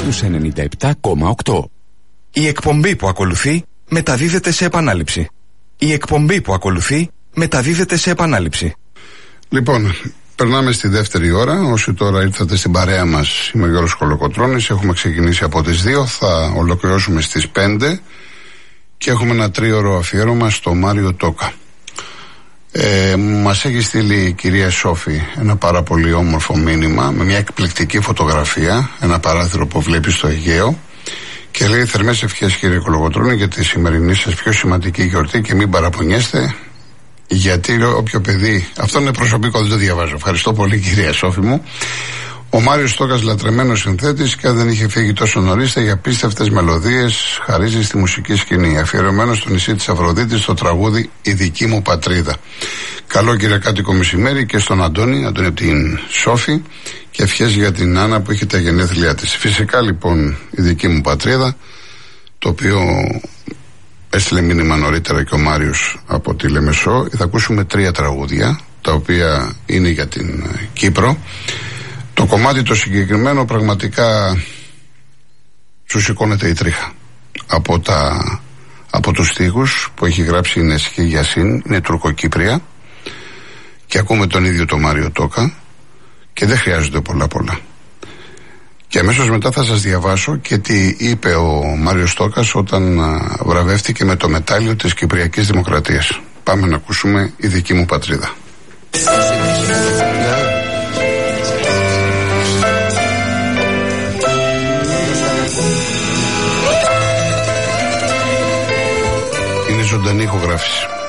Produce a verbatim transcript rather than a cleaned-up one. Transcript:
στους ενενήντα επτά κόμμα οκτώ. Η εκπομπή που ακολουθεί μεταδίδεται σε επανάληψη. Η εκπομπή που ακολουθεί μεταδίδεται σε επανάληψη. Λοιπόν, περνάμε στη δεύτερη ώρα. Όσοι τώρα ήρθατε στην παρέα μας, είμαι ο Γιώργος Κολοκοτρώνης. Έχουμε ξεκινήσει από τις δύο, θα ολοκληρώσουμε στις πέντε και έχουμε ένα τρίωρο αφιέρωμα στο Μάριο Τόκα. Ε, μας έχει στείλει η κυρία Σόφη ένα πάρα πολύ όμορφο μήνυμα με μια εκπληκτική φωτογραφία, ένα παράθυρο που βλέπει στο Αιγαίο, και λέει: θερμές ευχές κύριε Κολοκοτρώνη για τη σημερινή σας πιο σημαντική γιορτή και μην παραπονιέστε, γιατί όποιο παιδί, αυτό είναι προσωπικό, δεν το διαβάζω. Ευχαριστώ πολύ κυρία Σόφη μου. Ο Μάριος Τόκας, λατρεμένος συνθέτης, και αν δεν είχε φύγει τόσο νωρίς, για απίστευτες μελωδίες χαρίζει στη μουσική σκηνή. Αφιερωμένο στο νησί της Αφροδίτης, στο τραγούδι «Η δική μου πατρίδα». Καλό κυριακάτικο μεσημέρι και στον Αντώνη, Αντώνη από την Σόφη, και ευχές για την Άννα που έχει τα γενέθλιά της. Φυσικά λοιπόν η δική μου πατρίδα, το οποίο έστειλε μήνυμα νωρίτερα και ο Μάριος από τη Λεμεσό. Θα ακούσουμε τρία τραγούδια, τα οποία είναι για την Κύπρο. Το κομμάτι το συγκεκριμένο πραγματικά σου σηκώνεται η τρίχα από, τα, από τους στίχους που έχει γράψει η Νέσχη Γιασίν, είναι τουρκοκύπρια, και ακούμε τον ίδιο τον Μάριο Τόκα και δεν χρειάζονται πολλά πολλά. Και αμέσως μετά θα σας διαβάσω και τι είπε ο Μάριος Τόκας όταν α, βραβεύτηκε με το μετάλλιο της Κυπριακής Δημοκρατίας. Πάμε να ακούσουμε «Η δική μου πατρίδα». Είναι ζωντανή ηχογράφηση.